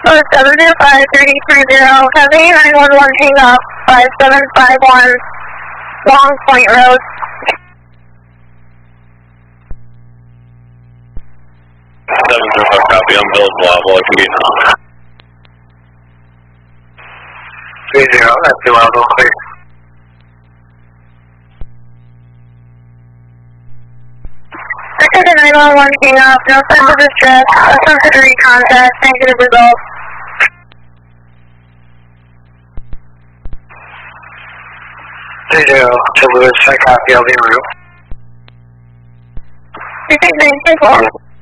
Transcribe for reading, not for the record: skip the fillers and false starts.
705-330, Heavy 911 hang up, 5751 Long Point Road. 705 copy, I'm Bill Blavell, I can be now. 30, that's the level, clear. Second 911 hang up, no signs of distress, attempted to recontact, negative results. 30 to Lewis, I copy, I'll be en route. 3694.